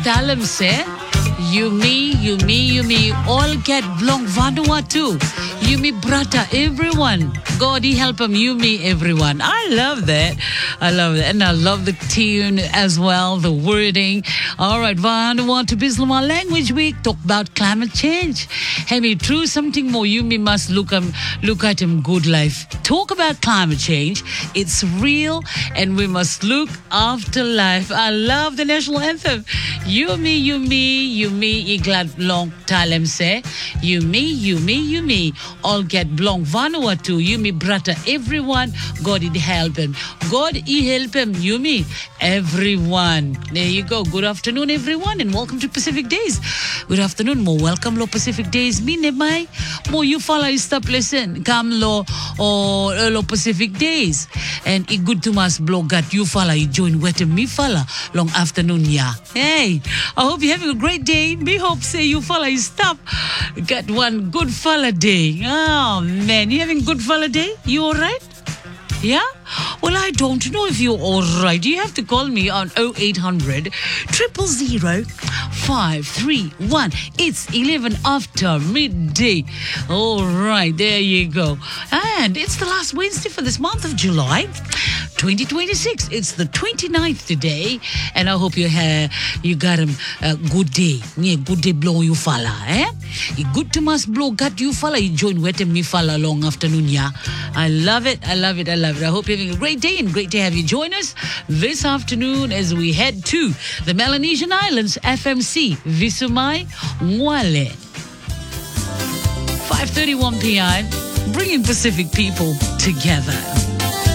Talam se. You me, all get blong Vanuatu. You me brata, everyone. God, he help him, you me, everyone. I love that. And I love the tune as well, the wording. All right, Vanuatu Bislama Language Week, talk about climate change. Hey, me true, something more, you me must look at him good life. Talk about climate change. It's real, and we must look after life. I love the national anthem. You me, glad long talem say. You me, all get blong Vanuatu. You me brata, everyone. God he help him. God he help him. You me, everyone. There you go. Good afternoon, everyone, and welcome to Pacific Days. Good afternoon, mo welcome lo Pacific Days. Mine mai mo you follow stop listen. Come lo lo Pacific Days, and it good to mas blog got you follow. You join wet me follow long afternoon ya. Hey, I hope you're having a great day. Me hope say you follow stop. Got one good follow day. Oh man, you having good follow day? You all right? Yeah? Well, I don't know if you're all right. You have to call me on 0800 000 531. It's 11 after midday. All right, there you go. And it's the last Wednesday for this month of July 2026. It's the 29th today, and I hope you got a good day. Yeah, good day blow you fella, eh? Good to must blow got you fella. You join wet and me fella long afternoon, yeah. I love it. I hope you're having a great day, and great to have you join us this afternoon as we head to the Melanesian Islands, FMC, Visumai, Mwale. 5:31 p.m. bringing Pacific people together.